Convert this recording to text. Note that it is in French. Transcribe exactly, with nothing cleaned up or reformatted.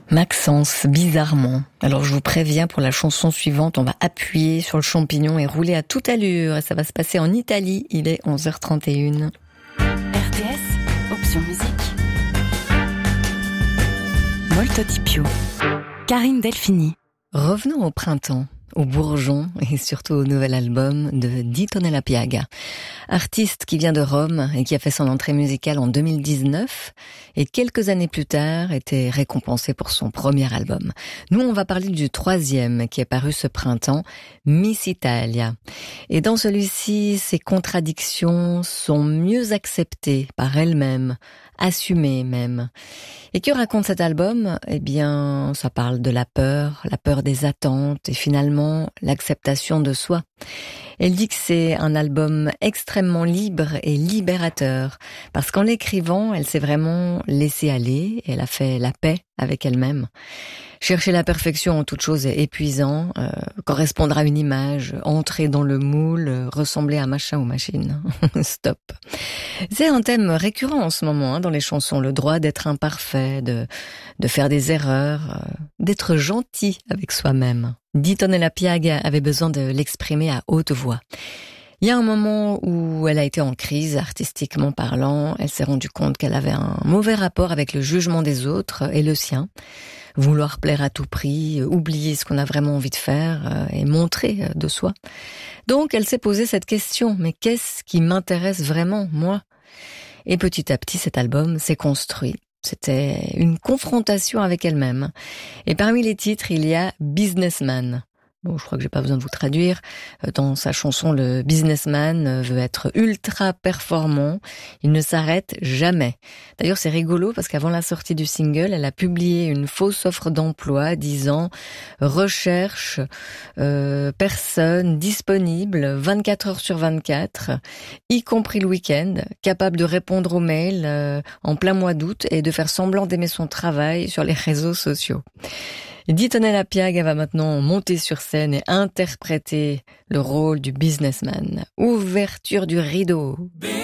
Maxence, bizarrement. Alors je vous préviens, pour la chanson suivante, on va appuyer sur le champignon et rouler à toute allure. Et ça va se passer en Italie, il est onze heures trente et une. R T S, option musique. Molto di più. Karine Delphini. Revenons au printemps, au bourgeon et surtout au nouvel album de Di Tonella Piaga. Artiste qui vient de Rome et qui a fait son entrée musicale en deux mille dix-neuf et quelques années plus tard était récompensé pour son premier album. Nous, on va parler du troisième qui est paru ce printemps, Miss Italia. Et dans celui-ci, ses contradictions sont mieux acceptées par elle-même, assumées même. Et que raconte cet album ? Eh bien, ça parle de la peur, la peur des attentes et finalement l'acceptation de soi. Elle dit que c'est un album extrêmement libre et libérateur, parce qu'en l'écrivant, elle s'est vraiment laissée aller, elle a fait la paix avec elle-même. Chercher la perfection en toute chose est épuisant, euh, correspondre à une image, entrer dans le moule, euh, ressembler à machin ou machine. Stop. C'est un thème récurrent en ce moment hein, dans les chansons, le droit d'être imparfait, de, de faire des erreurs, euh, d'être gentil avec soi-même. Di Tonella Piaga avait besoin de l'exprimer à haute voix. Il y a un moment où elle a été en crise, artistiquement parlant. Elle s'est rendue compte qu'elle avait un mauvais rapport avec le jugement des autres et le sien. Vouloir plaire à tout prix, oublier ce qu'on a vraiment envie de faire et montrer de soi. Donc elle s'est posé cette question, mais qu'est-ce qui m'intéresse vraiment, moi ? Et petit à petit, cet album s'est construit. C'était une confrontation avec elle-même. Et parmi les titres, il y a Businessman. Bon, je crois que j'ai pas besoin de vous traduire. Dans sa chanson, le businessman veut être ultra performant. Il ne s'arrête jamais. D'ailleurs, c'est rigolo parce qu'avant la sortie du single, elle a publié une fausse offre d'emploi disant « Recherche euh, personne disponible vingt-quatre heures sur vingt-quatre, y compris le week-end, capable de répondre aux mails euh, en plein mois d'août et de faire semblant d'aimer son travail sur les réseaux sociaux. » Di Tonella Piaga va maintenant monter sur scène et interpréter le rôle du businessman. Ouverture du rideau.